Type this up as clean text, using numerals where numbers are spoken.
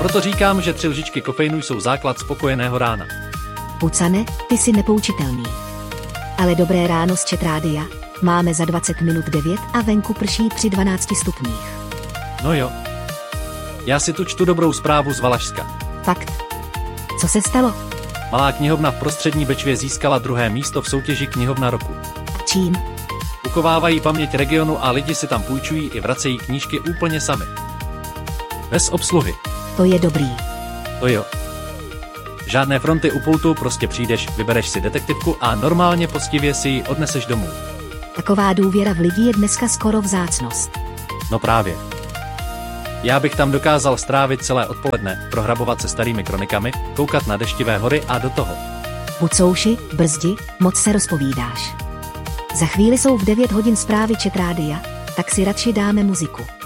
Proto říkám, že 3 lžičky kofeinu jsou základ spokojeného rána. Pucane, ty jsi nepoučitelný. Ale dobré ráno z Chat Rádia, máme za 20 minut 9 a venku prší při 12 stupních. No jo. Já si tu čtu dobrou zprávu z Valašska. Fakt. Co se stalo? Malá knihovna v Prostřední Bečvě získala 2. místo v soutěži Knihovna roku. Čím? Uchovávají paměť regionu a lidi si tam půjčují i vracejí knížky úplně sami. Bez obsluhy. To je dobrý. To jo. Žádné fronty u pultu, prostě přijdeš, vybereš si detektivku a normálně poctivě si ji odneseš domů. Taková důvěra v lidi je dneska skoro vzácnost. No právě. Já bych tam dokázal strávit celé odpoledne, prohrabovat se starými kronikami, koukat na deštivé hory a do toho. Pucouši, brzdi, moc se rozpovídáš. Za chvíli jsou v 9 hodin zprávy Chat Rádia, tak si radši dáme muziku.